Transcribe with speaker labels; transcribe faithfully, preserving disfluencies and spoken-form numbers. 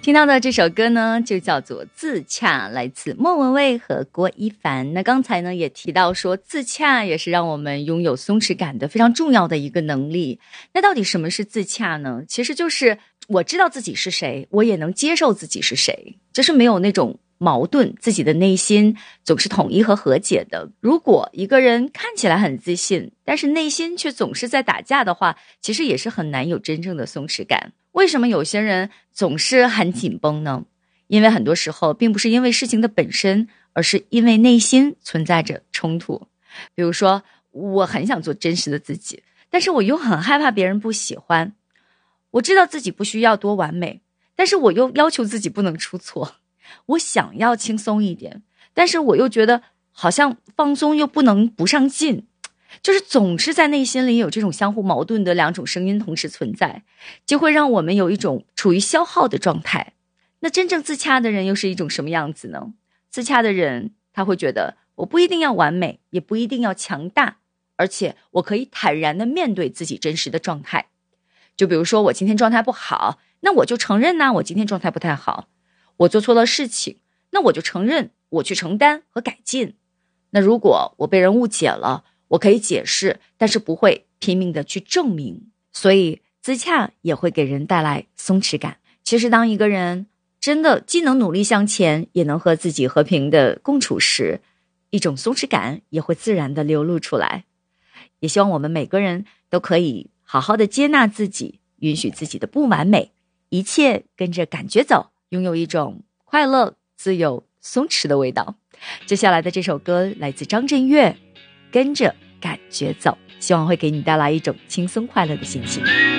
Speaker 1: 听到的这首歌呢，就叫做《自洽》，来自莫文蔚和郭一凡。那刚才呢也提到说，自洽也是让我们拥有松弛感的非常重要的一个能力。那到底什么是自洽呢？其实就是我知道自己是谁，我也能接受自己是谁，就是没有那种矛盾，自己的内心总是统一和和解的。如果一个人看起来很自信，但是内心却总是在打架的话，其实也是很难有真正的松弛感。为什么有些人总是很紧绷呢？因为很多时候并不是因为事情的本身，而是因为内心存在着冲突。比如说，我很想做真实的自己，但是我又很害怕别人不喜欢。我知道自己不需要多完美，但是我又要求自己不能出错。我想要轻松一点，但是我又觉得好像放松又不能不上进。就是总是在内心里有这种相互矛盾的两种声音同时存在，就会让我们有一种处于消耗的状态。那真正自洽的人又是一种什么样子呢？自洽的人他会觉得，我不一定要完美，也不一定要强大，而且我可以坦然地面对自己真实的状态。就比如说我今天状态不好，那我就承认呢、啊，我今天状态不太好。我做错了事情，那我就承认，我去承担和改进。那如果我被人误解了，我可以解释，但是不会拼命的去证明。所以自洽也会给人带来松弛感。其实当一个人真的既能努力向前，也能和自己和平的共处时，一种松弛感也会自然的流露出来。也希望我们每个人都可以好好的接纳自己，允许自己的不完美，一切跟着感觉走，拥有一种快乐、自由、松弛的味道。接下来的这首歌来自张震岳，跟着感觉走，希望会给你带来一种轻松快乐的心情。